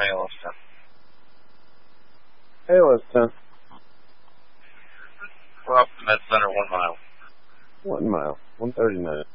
ALS 10. ALS 10. We're off the Med Center 1 mile. 1 mile. 139.